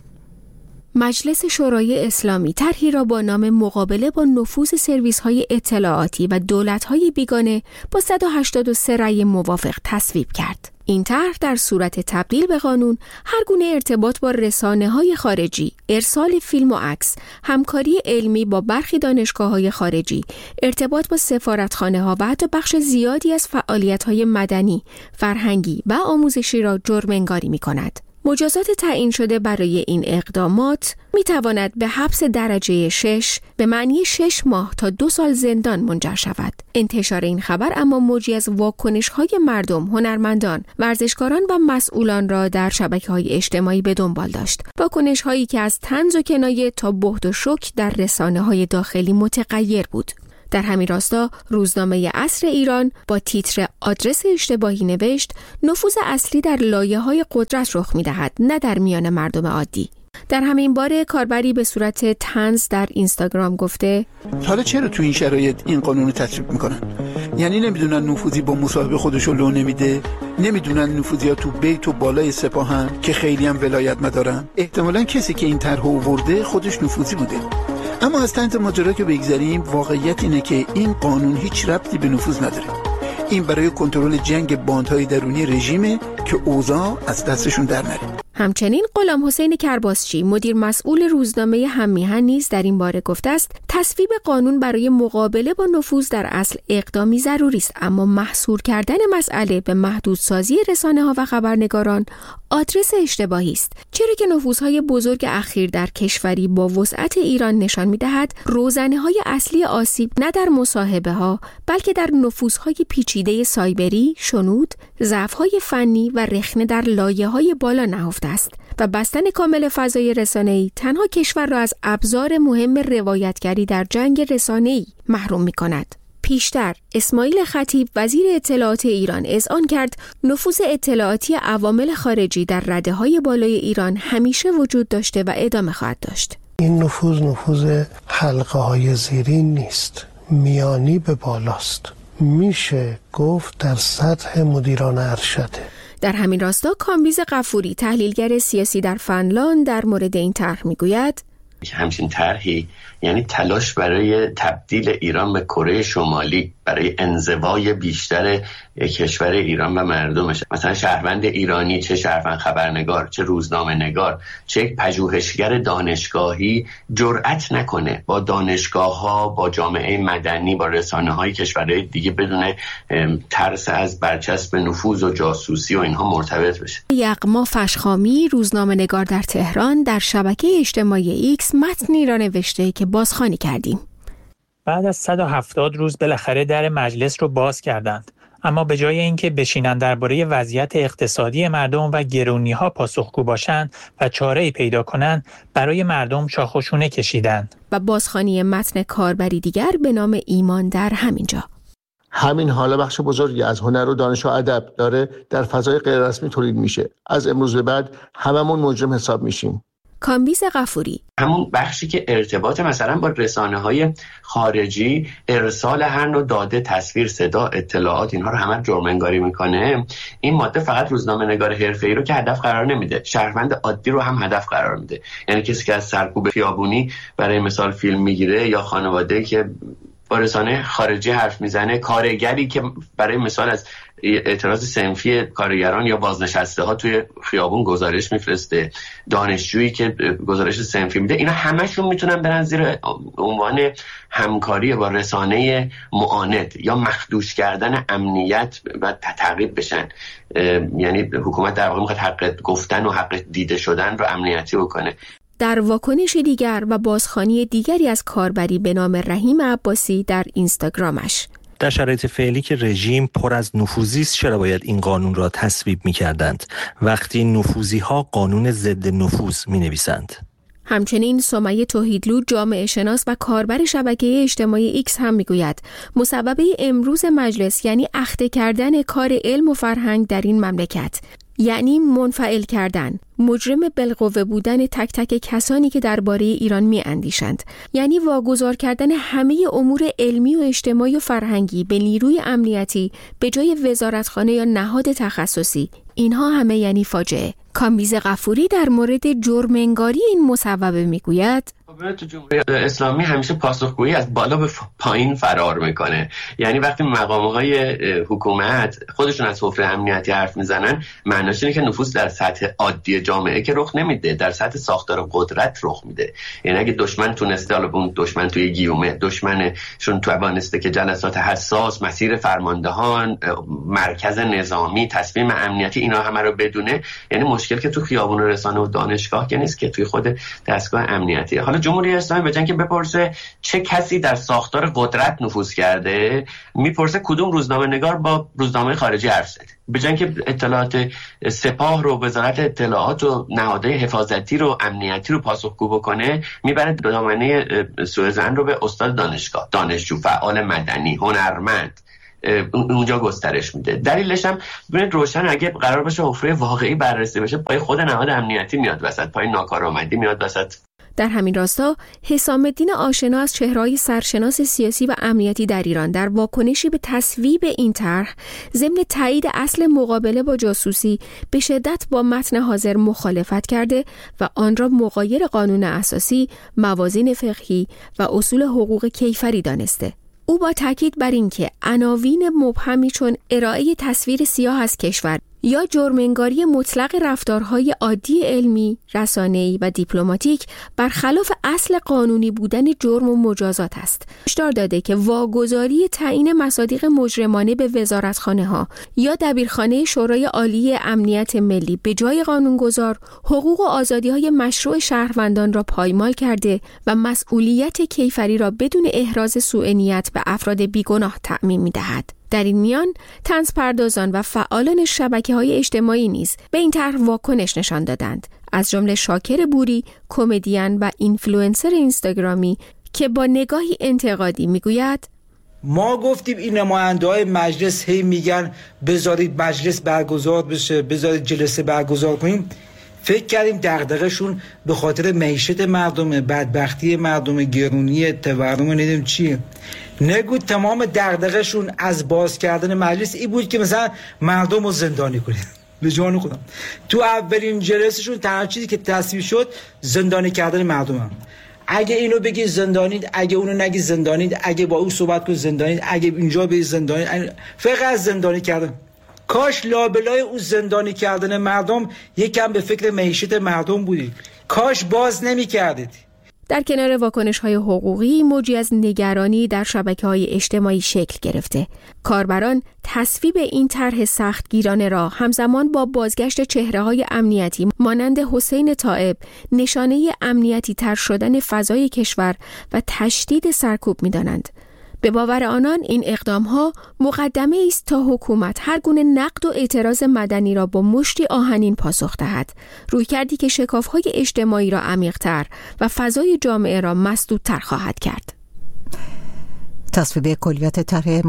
مجلس شورای اسلامی طرحی را با نام مقابله با نفوذ سرویس‌های اطلاعاتی و دولت‌های بیگانه با 183 رأی موافق تصویب کرد. این طرح در صورت تبدیل به قانون هر گونه ارتباط با رسانه‌های خارجی، ارسال فیلم و عکس، همکاری علمی با برخی دانشگاه‌های خارجی، ارتباط با سفارتخانه‌ها و حتی بخش زیادی از فعالیت‌های مدنی، فرهنگی و آموزشی را جرم‌انگاری می‌کند. مجازات تعیین شده برای این اقدامات می‌تواند به حبس درجه 6 به معنی 6 ماه تا 2 سال زندان منجر شود. انتشار این خبر اما موجی از واکنش‌های مردم، هنرمندان، ورزشکاران و مسئولان را در شبکه‌های اجتماعی به دنبال داشت. واکنش‌هایی که از طنز و کنایه تا بهت و شوک در رسانه‌های داخلی متغیر بود. در همین راستا روزنامه عصر ایران با تیتر آدرس اشتباهی نوشت نفوذ اصلی در لایه‌های قدرت رخ می‌دهد نه در میان مردم عادی. در همین باره کاربری به صورت طنز در اینستاگرام گفته حالا چرا تو این شرایط این قانون رو تصویب میکنن؟ یعنی نمیدونن نفوذی با مصاحبه خودشو لو نمیده؟ نمیدونن نفوذی ها تو بیت و بالای سپاهن که خیلی هم ولایت مدارن؟ احتمالاً کسی که این طرح آورده خودش نفوذی بوده. اما از طنز ماجرا که بگذریم، واقعیت اینه که این قانون هیچ ربطی به نفوذ نداره. این برای کنترل جنگ باندهای درونی رژیمه که اوضاع از دستشون در نره. همچنین غلام حسین کرباسچی مدیر مسئول روزنامه هم‌میهن نیز در این باره گفته است تصویب قانون برای مقابله با نفوذ در اصل اقدامی ضروری است، اما محصور کردن مسئله به محدودسازی رسانه‌ها و خبرنگاران آدرس اشتباهی است، چرا که نفوذهای بزرگ اخیر در کشوری با وسعت ایران نشان می‌دهد روزنه‌های اصلی آسیب نه در مصاحبه‌ها بلکه در نفوذهای پیچیده سایبری، شنود، ضعف‌های فنی و رخنه در لایه‌های بالا نهفته است و بستن کامل فضای رسانه‌ای تنها کشور را از ابزار مهم روایتگری در جنگ رسانه‌ای محروم می‌کند. پیشتر اسماعیل خطیب وزیر اطلاعات ایران اذعان کرد نفوذ اطلاعاتی عوامل خارجی در رده‌های بالای ایران همیشه وجود داشته و ادامه خواهد داشت. این نفوذ حلقه‌های زیرین نیست، میانی به بالاست. میشه گفت در سطح مدیران ارشده. در همین راستا کامبیز غفوری تحلیلگر سیاسی در فنلاند در مورد این طرح میگوید همچین طرحی یعنی تلاش برای تبدیل ایران به کره شمالی، برای انزوای بیشتر کشور ایران و مردمش. مثلا شهروند ایرانی، چه شهروند خبرنگار، چه روزنامه نگار، چه پژوهشگر دانشگاهی جرأت نکنه با دانشگاه‌ها، با جامعه مدنی، با رسانه‌های کشورهای دیگه بدون ترس از برچسب نفوذ و جاسوسی و اینها مرتبط بشه. یغما فشخامی، روزنامه نگار در تهران، در شبکه اجتماعی ایکس متنی را نوشته که بازخوانی کردیم. بعد از 170 روز بالاخره در مجلس رو باز کردند، اما به جای اینکه بشینن درباره وضعیت اقتصادی مردم و گرونی‌ها پاسخگو باشند و چاره‌ای پیدا کنند، برای مردم شاخ و شونه کشیدند. و بازخوانی متن کاربری دیگر به نام ایمان در همینجا. همین حالا بخش بزرگی از هنر و دانش و ادب داره در فضای غیر رسمی تولید میشه. از امروز به بعد هممون مجرم حساب میشیم. کامبیز غفوری همون بخشی که ارتباط مثلا با رسانه‌های خارجی، ارسال هر نوع داده، تصویر، صدا، اطلاعات، اینها رو همه جرم انگاری میکنه. این ماده فقط روزنامه‌نگار حرفه‌ای رو که هدف قرار نمیده، شهروند عادی رو هم هدف قرار میده. یعنی کسی که از سرکوب خیابونی برای مثال فیلم میگیره، یا خانواده‌ای که با رسانه خارجی حرف میزنه، کارگری که برای مثال از اعتراض صنفی کارگران یا بازنشسته ها توی خیابون گزارش میفرسته، دانشجویی که گزارش صنفی میده، اینا همشون میتونن برن زیر عنوان همکاری با رسانه معاند یا مخدوش کردن امنیت و تعقیب بشن. یعنی حکومت در واقع میخواد حق گفتن و حق دیده شدن رو امنیتی بکنه. در واکنش دیگر و بازخوانی دیگری از کاربری به نام رحیم عباسی در اینستاگرامش، در شرایط فعلی که رژیم پر از نفوذی است، چرا باید این قانون را تصویب می‌کردند وقتی نفوذی‌ها قانون ضد نفوذ می‌نویسند؟ همچنین سمیه توحیدلو، جامعه شناس و کاربر شبکه اجتماعی ایکس هم میگوید مسببه امروز مجلس یعنی اخته کردن کار علم و فرهنگ در این مملکت، یعنی منفعل کردن، مجرم بالقوه بودن تک تک کسانی که درباره ایران می‌اندیشند، یعنی واگذار کردن همه امور علمی و اجتماعی و فرهنگی به نیروی امنیتی به جای وزارتخانه یا نهاد تخصصی. اینها همه یعنی فاجعه. کامبیز غفوری در مورد جرم‌انگاری این مصوبه میگوید تو جمهوری اسلامی همیشه پاسخگویی از بالا به پایین فرار میکنه. یعنی وقتی مقام‌های حکومت خودشون از حفره امنیتی حرف میزنن، معناش اینه که نفوذ در سطح عادی جامعه که رخ نمیده، در سطح ساختار قدرت رخ میده. یعنی اگه دشمن تونسته، حالا اون دشمن توی گیومه، دشمنشون توانسته که جلسات حساس، مسیر فرماندهان، مرکز نظامی، تصمیم امنیتی، اینا همه رو بدونه، یعنی مشکل که تو خیابون رسانه و دانشگاه که نیست، که توی خود دستگاه امنیتی. حالا جمهوری اسلامی به جای اینکه بپرسه چه کسی در ساختار قدرت نفوذ کرده، میپرسه کدوم روزنامه نگار با روزنامه خارجی حرف زده. به جای اینکه اطلاعات سپاه رو، وزارت اطلاعات و نهادهای حفاظتی رو، امنیتی رو پاسخگو بکنه، میبره دامنه سوء ظن رو به استاد دانشگاه، دانشجو، فعال مدنی، هنرمند، اونجا گسترش میده. دلیلش هم ببینید روشن، اگه قرار باشه حفره واقعی بررسی بشه، پای خود نهاد امنیتی میاد وسط، پای ناکارآمدی میاد وسط. در همین راستا حسام الدین آشنا از چهره‌های سرشناس سیاسی و امنیتی در ایران در واکنشی به تصویب این طرح ضمن تایید اصل مقابله با جاسوسی به شدت با متن حاضر مخالفت کرده و آن را مغایر قانون اساسی، موازین فقهی و اصول حقوق کیفری دانسته. او با تاکید بر اینکه عناوین مبهمی چون ارائه تصویر سیاه از کشور یا جرم‌انگاری مطلق رفتارهای عادی علمی، رسانه‌ای و دیپلماتیک برخلاف اصل قانونی بودن جرم و مجازات است. هشدار داده که واگذاری تعیین مصادیق مجرمانه به وزارتخانه‌ها یا دبیرخانه شورای عالی امنیت ملی به جای قانونگذار، حقوق و آزادی‌های مشروع شهروندان را پایمال کرده و مسئولیت کیفری را بدون احراز سوء نیت به افراد بیگناه تعمیم می‌دهد. در این میان طنزپردازان و فعالان شبکه‌های اجتماعی نیز به این طرح واکنش نشان دادند، از جمله شاکر بوری، کمدین و اینفلوئنسر اینستاگرامی که با نگاهی انتقادی میگوید: ما گفتیم این نماینده‌های مجلس هی میگن بذارید مجلس برگزار بشه، بذارید جلسه برگزار کنیم. فکر کردیم دغدغه‌شون به خاطر معیشت مردم، بدبختی مردم، گرونی تورم، ندیم چیه. نگو تمام دغدغه‌شون از باز کردن مجلس این بود که مثلا مردم رو زندانی کنید. به جان خودم تو اولین جلسه‌شون تنها چیزی که تصویب شد زندانی کردن مردم هم. اگه اینو بگی زندانید، اگه اونو نگی زندانید، اگه با او صحبت کنی زندانید، اگه اینجا بگی زندانید، فقط زندانی کردن. کاش لابلای او زندانی کردن مردم یکم به فکر معیشت مردم بودید. کاش باز نمی کردید. در کنار واکنش‌های حقوقی، موجی از نگرانی در شبکه‌های اجتماعی شکل گرفته. کاربران تصویب این طرح سختگیرانه را همزمان با بازگشت چهره‌های امنیتی مانند حسین طائب، نشانه امنیتی تر شدن فضای کشور و تشدید سرکوب می‌دانند. به باور آنان این اقدام‌ها مقدمه است تا حکومت هر گونه نقد و اعتراض مدنی را با مشتی آهنین پاسخ دهد، رویکردی که شکاف‌های اجتماعی را عمیق‌تر و فضای جامعه را مسدودتر خواهد کرد. تصویب کلیات طرح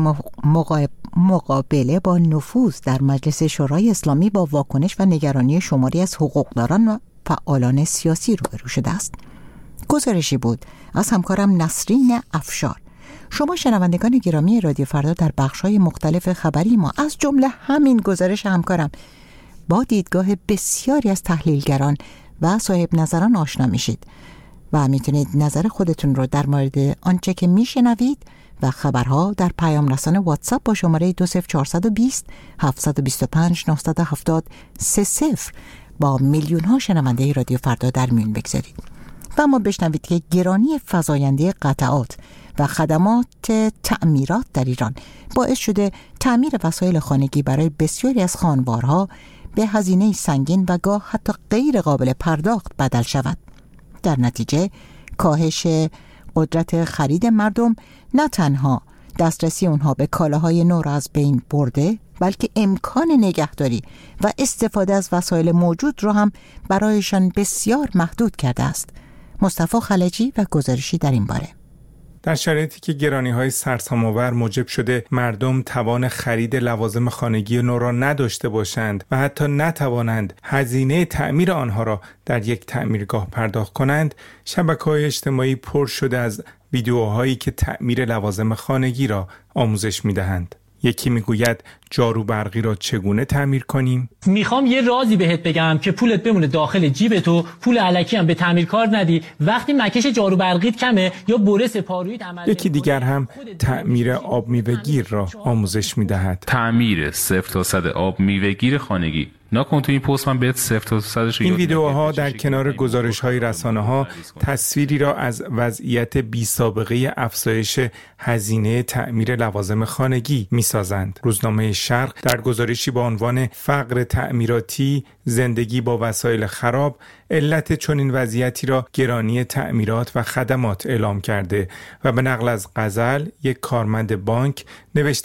مقابله با نفوذ در مجلس شورای اسلامی با واکنش و نگرانی شماری از حقوقداران و فعالان سیاسی روبرو شده است. گزارشی بود از همکارم نسرین افشار. شما شنوندگان گرامی رادیو فردا در بخش‌های مختلف خبری ما از جمله همین گزارش همکارم با دیدگاه بسیاری از تحلیلگران و صاحب نظران آشنا میشید و میتونید نظر خودتون رو در مورد آنچه که میشنوید و خبرها در پیام رسان واتساپ با شماره 20420 725 970 30 با میلیون ها شنونده رادیو فردا در میون بگذارید. و ما بشنوید که گرانی فزاینده قطعات و خدمات تعمیرات در ایران باعث شده تعمیر وسایل خانگی برای بسیاری از خانوارها به هزینه سنگین و گاه حتی غیر قابل پرداخت بدل شود. در نتیجه کاهش قدرت خرید مردم نه تنها دسترسی اونها به کالاهای نو را از بین برده، بلکه امکان نگهداری و استفاده از وسایل موجود را هم برایشان بسیار محدود کرده است. مصطفی خلجی و گزارشی در این باره. در شرایطی که گرانی‌های سرسام‌آور موجب شده مردم توان خرید لوازم خانگی نو را نداشته باشند و حتی نتوانند هزینه تعمیر آنها را در یک تعمیرگاه پرداخت کنند، شبکه‌های اجتماعی پر شده از ویدیوهایی که تعمیر لوازم خانگی را آموزش می‌دهند. یکی میگوید جارو برقی را چگونه تعمیر کنیم؟ میخوام یه رازی بهت بگم که پولت بمونه داخل جیبت و پول الکی هم به تعمیرکار ندی. وقتی مکش جارو برقیت کمه یا بره سپارویت عمل. یکی دیگر هم تعمیر آب میوه‌گیر را آموزش میدهد. تعمیر 0 تا 100 آب میوه‌گیر خانگی. نکن تو این پست من بهت 0 تا 100 این ویدیوها در کنار گزارش‌های رسانه‌ها تصویری را از وضعیت بی‌سابقه افزایش هزینه تعمیر لوازم خانگی می‌سازند. روزنامه شرق در گزارشی با عنوان فقر تعمیراتی، زندگی با وسایل خراب، علت چنین وضعیتی را گرانی تعمیرات و خدمات اعلام کرده و به نقل از غزل یک کارمند بانک نوشته که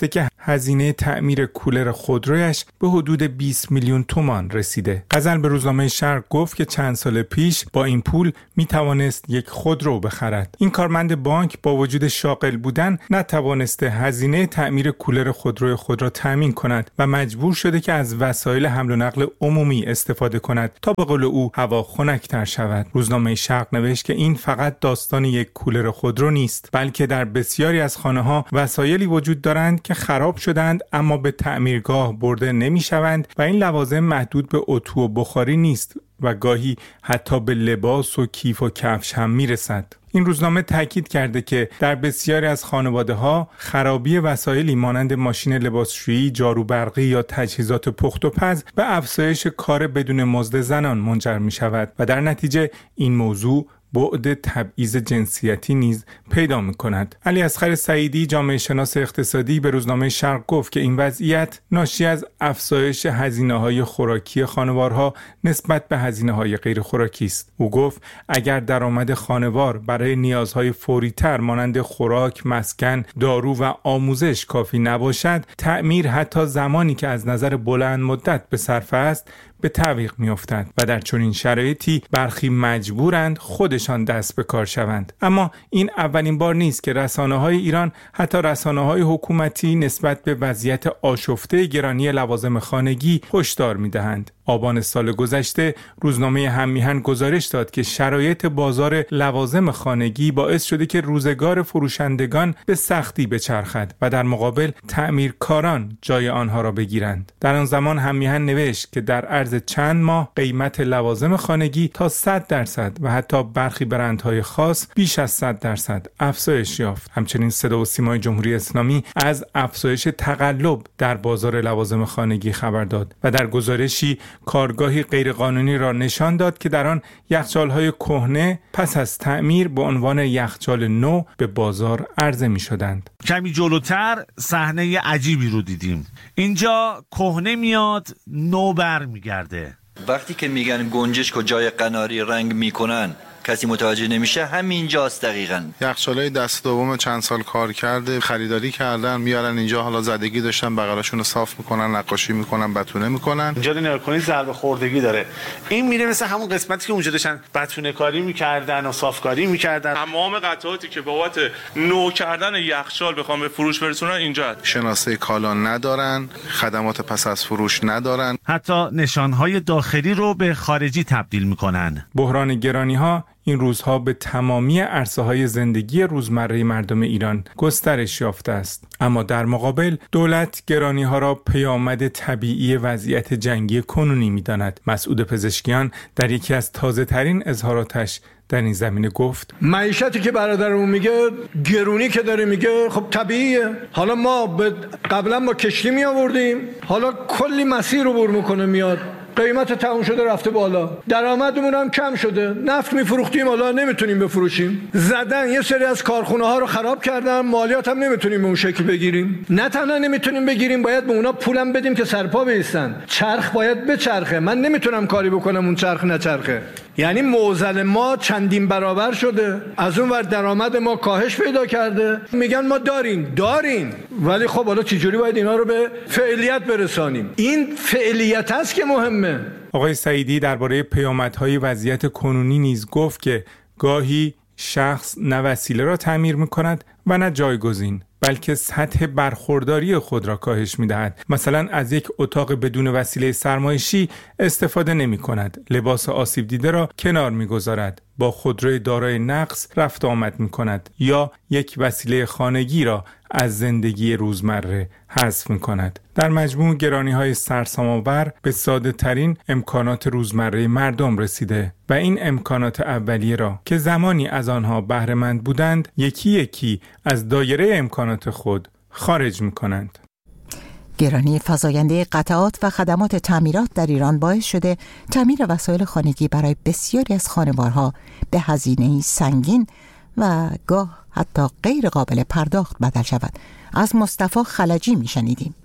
هزینه تعمیر کولر خودرویش به حدود 20 میلیون تومان رسیده. غزل به روزنامه شرق گفت که چند سال پیش با این پول می توانست یک خودرو بخرد. این کارمند بانک با وجود شاغل بودن نتوانسته هزینه تعمیر کولر خودروی خود را تامین کند و مجبور شده که از وسایل حمل و نقل عمومی استفاده کند تا به قول او هوا خنک‌تر شود. روزنامه شرق نوشت که این فقط داستان یک کولر خودرو نیست، بلکه در بسیاری از خانه‌ها وسایلی وجود دارند که خراب شدند اما به تعمیرگاه برده نمی‌شوند و این لوازم محدود به اتو و بخاری نیست و گاهی حتی به لباس و کیف و کفش هم میرسد. این روزنامه تاکید کرده که در بسیاری از خانواده‌ها خرابی وسایلی مانند ماشین لباسشویی، جارو برقی یا تجهیزات پخت و پز به افزایش کار بدون مزد زنان منجر می‌شود و در نتیجه این موضوع بعد تبعیض جنسیتی نیز پیدا می‌کند. علی اصغر سعیدی جامعه شناس اقتصادی به روزنامه شرق گفت که این وضعیت ناشی از افزایش هزینه‌های خوراکی خانوارها نسبت به هزینه‌های غیر خوراکی است. او گفت اگر درآمد خانوار برای نیازهای فوری‌تر مانند خوراک، مسکن، دارو و آموزش کافی نباشد، تعمیر حتی زمانی که از نظر بلند مدت به صرفه است به تعویق می‌افتد و در چنین شرایطی برخی مجبورند خودشان دست به کار شوند. اما این اولین بار نیست که رسانه‌های ایران، حتی رسانه‌های حکومتی، نسبت به وضعیت آشفته گرانی لوازم خانگی هشدار می‌دهند. آبان سال گذشته روزنامه هممیهن گزارش داد که شرایط بازار لوازم خانگی باعث شده که روزگار فروشندگان به سختی بچرخد و در مقابل تعمیرکاران جای آنها را بگیرند. در آن زمان هممیهن نوشت که در عرض چند ماه قیمت لوازم خانگی تا 100% و حتی برخی برندهای خاص بیش از 100% افزایش یافت. همچنین صدا و سیمای جمهوری اسلامی از افزایش تقلب در بازار لوازم خانگی خبر داد و در گزارشی کارگاهی غیرقانونی را نشان داد که در آن یخچال‌های کهنه پس از تعمیر به عنوان یخچال نو به بازار عرضه می‌شدند. کمی جلوتر صحنه عجیبی رو دیدیم. اینجا کهنه میاد، نو برمیگرده. وقتی که میگن گنجشک و جای قناری رنگ میکنن کسی متوجه نمیشه، همینجاست دقیقاً. یخچالای دست دوم چند سال کار کرده، خریداری کردن، میارن اینجا، حالا زدگی داشتن، بغلاشون رو صاف میکنن، نقاشی میکنن، بتونه میکنن. اینجا نگاه کنید ضربه خوردگی داره. این میره مثل همون قسمتی که اونجا داشتن بتونه کاری میکردن و صافکاری میکردن. تمام قطعاتی که بابت نو کردن یخچال بخوام به فروش برسونن اینجا. شناسه کالا ندارن، خدمات پس از فروش ندارن. حتی نشانهای داخلی رو به خارجی تبدیل میکنن. بحران گرانی‌ها این روزها به تمامی عرصه‌های زندگی روزمره مردم ایران گسترش یافته است. اما در مقابل دولت گرانی‌ها را پیامد طبیعی وضعیت جنگی کنونی می‌داند. مسعود پزشکیان در یکی از تازه‌ترین اظهاراتش در این زمینه گفت معیشتی که برادرمون میگه، گرونی که داره میگه، خب طبیعیه. حالا ما قبلا با کشتی می آوردیم، حالا کلی مسیر رو بر میکنه میاد، قیمت تموم شده رفته بالا، درآمدمون هم کم شده، نفت میفروختیم حالا نمیتونیم بفروشیم، زدن یه سری از کارخونه ها رو خراب کردن، مالیات هم نمیتونیم به اون شکل بگیریم. نه تنها نمیتونیم بگیریم، باید به اونا پولم بدیم که سرپا بیستن. چرخ باید بچرخه، من نمیتونم کاری بکنم اون چرخ نچرخه. یعنی معضل ما چندین برابر شده، از اون ور درآمد ما کاهش پیدا کرده. میگن ما دارین ولی خب حالا چجوری باید اینا رو به فعالیت برسانیم؟ این فعالیت است که مهمه. آقای سعیدی درباره پیامدهای وضعیت کنونی نیز گفت که گاهی شخص نه وسیله را تعمیر می‌کند و نه جایگزین، بلکه سطح برخورداری خود را کاهش می‌دهد. مثلا از یک اتاق بدون وسیله سرمایشی استفاده نمی‌کند، لباس آسیب دیده را کنار می‌گذارد، با خودروی دارای نقص رفت آمد می‌کند یا یک وسیله خانگی را از زندگی روزمره حذف می‌کند. در مجموع گرانی‌های سرسام‌آور به ساده‌ترین امکانات روزمره مردم رسیده و این امکانات اولیه را که زمانی از آنها بهره‌مند بودند یکی یکی از دایره امکانات خود خارج می‌کنند. گرانی فزاینده قطعات و خدمات تعمیرات در ایران باعث شده تعمیر وسایل خانگی برای بسیاری از خانوارها به هزینه‌ای سنگین و گاه حتی غیر قابل پرداخت بدل شود. از مصطفی خلجی میشنیدیم.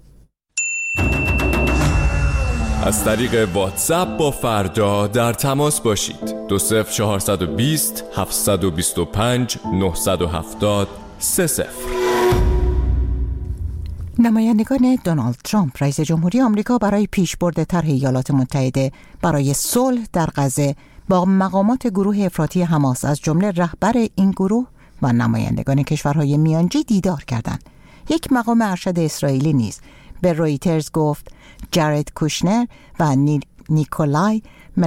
از طریق واتساپ با فردا در تماس باشید. 20420 725 970 30. نمایندگان دونالد ترامپ رئیس جمهوری آمریکا برای پیشبرد طرح ایالات متحده برای صلح در غزه با مقامات گروه افراطی حماس از جمله رهبر این گروه و نمایندگان کشورهای میانجی دیدار کردند. یک مقام ارشد اسرائیلی نیز به رویترز گفت جارد کوشنر و نیکولای